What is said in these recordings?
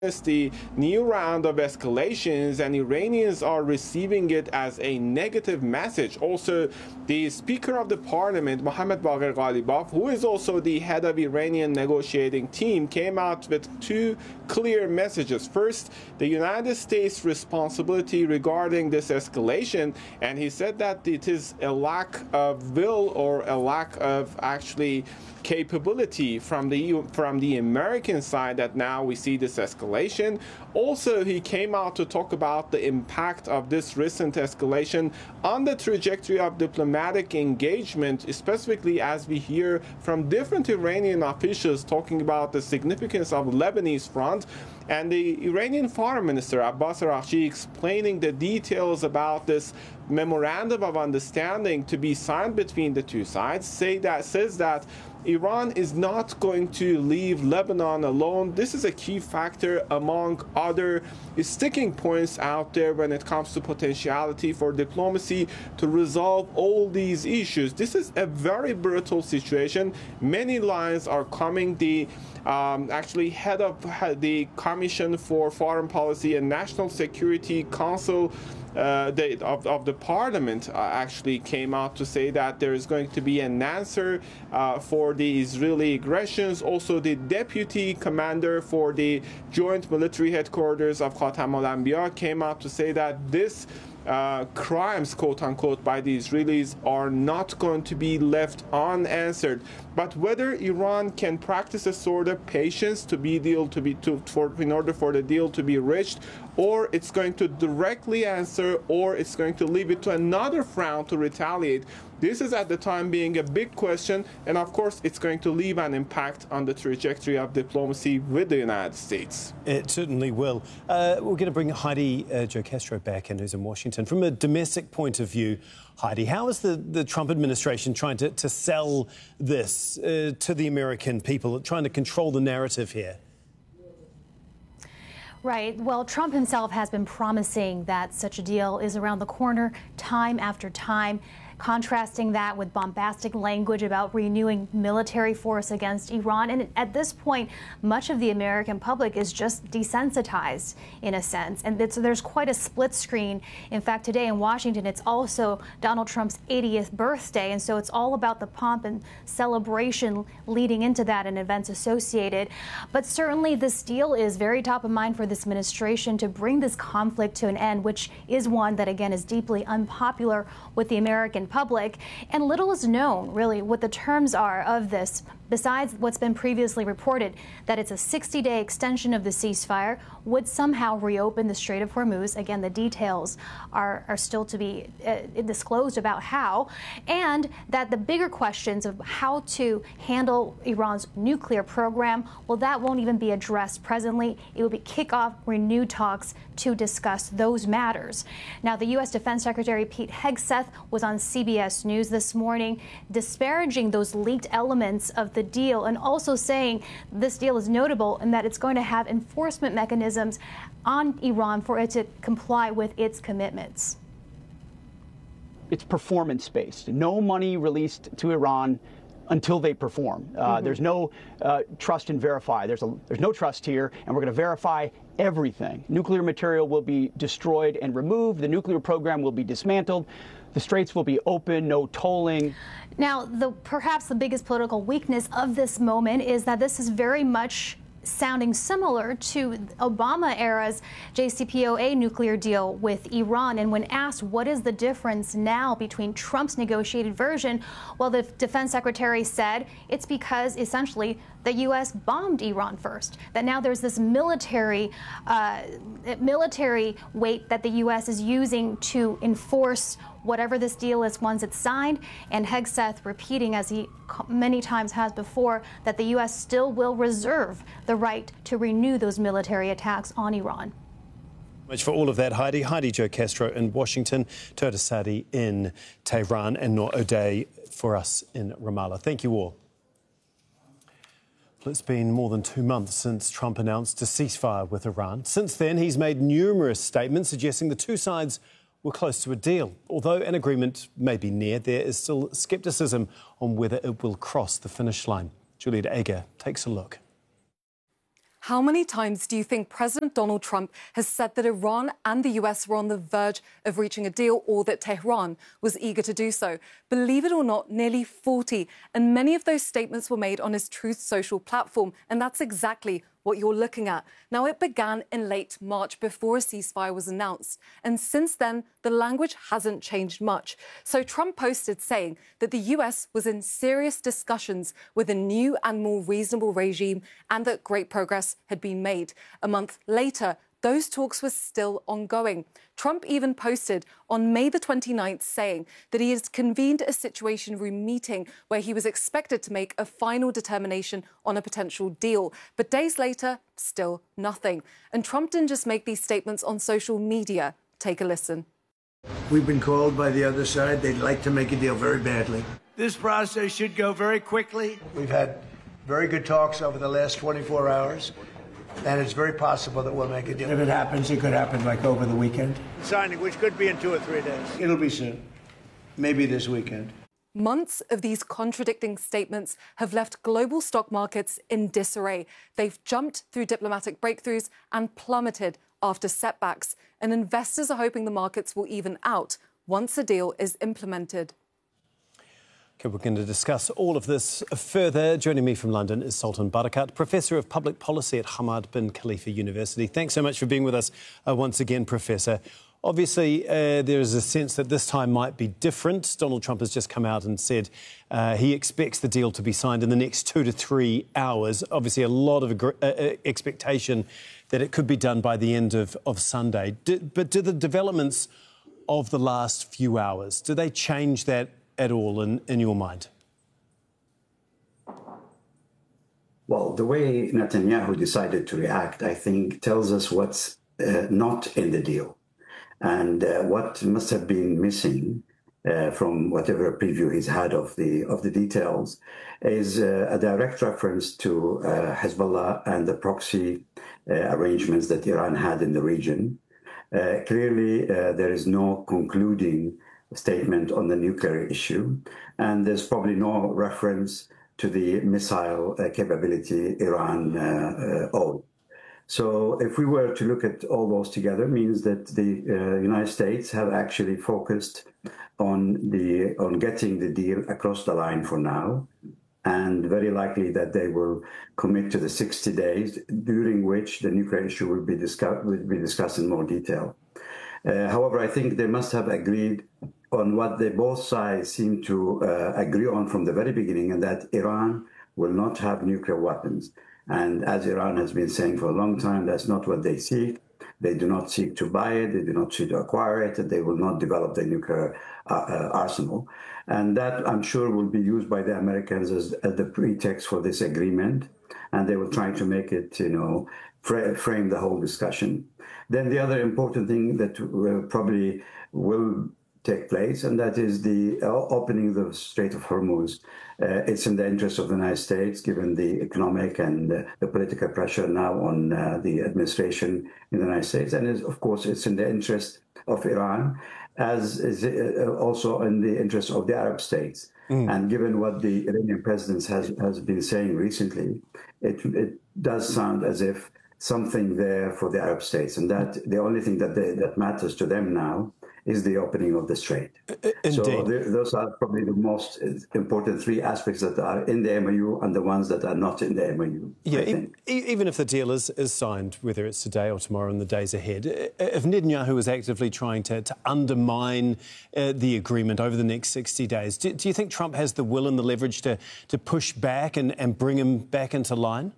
the new round of escalations, and Iranians are receiving it as a negative message. Also, the Speaker of the Parliament, Mohammad Bagher Ghalibaf, who is also the head of Iranian negotiating team, came out with two clear messages. First, the United States' responsibility regarding this escalation, and he said that it is a lack of will or a lack of actually capability from the American side that now we see this escalation. Also, he came out to talk about the impact of this recent escalation on the trajectory of diplomatic engagement, specifically as we hear from different Iranian officials talking about the significance of Lebanese front. And the Iranian Foreign Minister Abbas Araghchi explaining the details about this memorandum of understanding to be signed between the two sides, says that Iran is not going to leave Lebanon alone. This is a key factor among other sticking points out there when it comes to potentiality for diplomacy to resolve all these issues. This is a very brutal situation. Many lines are coming. The actually head of the Commission for Foreign Policy and National Security Council of the Parliament actually came out to say that there is going to be an answer for the Israeli aggressions. Also, the deputy commander for the joint military headquarters of Khatam al-Anbiya came out to say that this crimes, quote-unquote, by the Israelis are not going to be left unanswered. But whether Iran can practice a sort of patience in order for the deal to be reached, or it's going to directly answer, or it's going to leave it to another round to retaliate, this is at the time being a big question, and of course it's going to leave an impact on the trajectory of diplomacy with the United States. It certainly will. We're going to bring Heidi Jo Castro back in, who's in Washington. From a domestic point of view, Heidi, how is the Trump administration trying to sell this to the American people, trying to control the narrative here? Right. Well, Trump himself has been promising that such a deal is around the corner time after time, contrasting that with bombastic language about renewing military force against Iran. And at this point, much of the American public is just desensitized in a sense. And there's quite a split screen. In fact, today in Washington, it's also Donald Trump's 80th birthday. And so it's all about the pomp and celebration leading into that and events associated. But certainly this deal is very top of mind for this administration to bring this conflict to an end, which is one that, again, is deeply unpopular with the American public. And little is known, really, what the terms are of this, besides what's been previously reported, that it's a 60-day extension of the ceasefire, would somehow reopen the Strait of Hormuz. Again, the details are still to be disclosed about how, and that the bigger questions of how to handle Iran's nuclear program, well, that won't even be addressed presently. It will be kick off renewed talks to discuss those matters. Now, the U.S. Defense Secretary Pete Hegseth was on CBS News this morning disparaging those leaked elements of the deal and also saying this deal is notable in that it's going to have enforcement mechanisms on Iran for it to comply with its commitments. It's performance-based. No money released to Iran until they perform. There's no trust and verify. There's no trust here, and we're going to verify everything. Nuclear material will be destroyed and removed. The nuclear program will be dismantled. The straits will be open, no tolling. Now, perhaps the biggest political weakness of this moment is that this is very much sounding similar to Obama-era's JCPOA nuclear deal with Iran. And when asked what is the difference now between Trump's negotiated version, well, the defense secretary said it's because essentially the U.S. bombed Iran first, that now there's this military weight that the U.S. is using to enforce whatever this deal is once it's signed, and Hegseth repeating, as he many times has before, that the U.S. still will reserve the right to renew those military attacks on Iran. Much for all of that, Heidi. Heidi Jo Castro in Washington, Toda Sadi in Tehran, and Noor O'Day for us in Ramallah. Thank you all. Well, it's been more than 2 months since Trump announced a ceasefire with Iran. Since then, he's made numerous statements suggesting the two sides were close to a deal. Although an agreement may be near, there is still scepticism on whether it will cross the finish line. Juliet Ager takes a look. How many times do you think President Donald Trump has said that Iran and the US were on the verge of reaching a deal, or that Tehran was eager to do so? Believe it or not, nearly 40. And many of those statements were made on his Truth Social platform. And that's exactly what you're looking at. Now, it began in late March before a ceasefire was announced. And since then, the language hasn't changed much. So Trump posted saying that the US was in serious discussions with a new and more reasonable regime and that great progress had been made. A month later, those talks were still ongoing. Trump even posted on May the 29th saying that he has convened a Situation Room meeting where he was expected to make a final determination on a potential deal. But days later, still nothing. And Trump didn't just make these statements on social media. Take a listen. We've been called by the other side. They'd like to make a deal very badly. This process should go very quickly. We've had very good talks over the last 24 hours. And it's very possible that we'll make a deal. If it happens, it could happen like over the weekend. Signing, which could be in 2 or 3 days. It'll be soon. Maybe this weekend. Months of these contradicting statements have left global stock markets in disarray. They've jumped through diplomatic breakthroughs and plummeted after setbacks. And investors are hoping the markets will even out once a deal is implemented. Okay, we're going to discuss all of this further. Joining me from London is Sultan Barakat, Professor of Public Policy at Hamad bin Khalifa University. Thanks so much for being with us once again, Professor. Obviously, there is a sense that this time might be different. Donald Trump has just come out and said he expects the deal to be signed in the next 2 to 3 hours. Obviously, a lot of expectation that it could be done by the end of Sunday. But do the developments of the last few hours, do they change that at all in your mind? Well, the way Netanyahu decided to react, I think, tells us what's not in the deal. And what must have been missing from whatever preview he's had of the details is a direct reference to Hezbollah and the proxy arrangements that Iran had in the region. Clearly, there is no concluding statement on the nuclear issue, and there's probably no reference to the missile capability Iran owed. So if we were to look at all those together, it means that the United States have actually focused on getting the deal across the line for now, and very likely that they will commit to the 60 days, during which the nuclear issue will be discussed in more detail. However, I think they must have agreed on what they both sides seem to agree on from the very beginning, and that Iran will not have nuclear weapons. And as Iran has been saying for a long time, that's not what they seek. They do not seek to buy it. They do not seek to acquire it. They will not develop their nuclear arsenal. And that, I'm sure, will be used by the Americans as the pretext for this agreement. And they will try to make it, frame the whole discussion. Then the other important thing that probably will take place, and that is the opening of the Strait of Hormuz. It's in the interest of the United States, given the economic and the political pressure now on the administration in the United States. And of course, it's in the interest of Iran, as is also in the interest of the Arab states. And given what the Iranian president has been saying recently, it does sound as if something there for the Arab states, and that the only thing that matters to them now is the opening of the strait. Indeed. So those are probably the most important 3 aspects that are in the MOU and the ones that are not in the MOU. Yeah, even if the deal is signed, whether it's today or tomorrow in the days ahead, if Netanyahu is actively trying to undermine the agreement over the next 60 days, do you think Trump has the will and the leverage to push back and bring him back into line?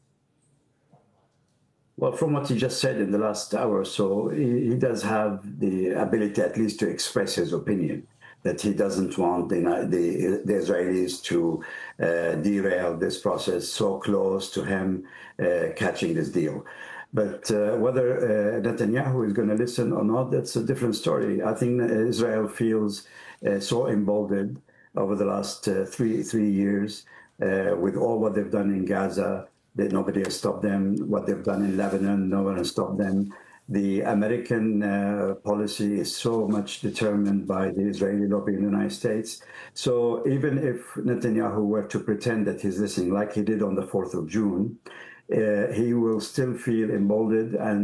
Well, from what he just said in the last hour or so, he does have the ability at least to express his opinion, that he doesn't want the Israelis to derail this process so close to him catching this deal. But whether Netanyahu is going to listen or not, that's a different story. I think Israel feels so emboldened over the last three years with all what they've done in Gaza, that nobody has stopped them. What they've done in Lebanon, no one has stopped them. The American policy is so much determined by the Israeli lobby in the United States. So even if Netanyahu were to pretend that he's listening, like he did on the 4th of June, he will still feel emboldened and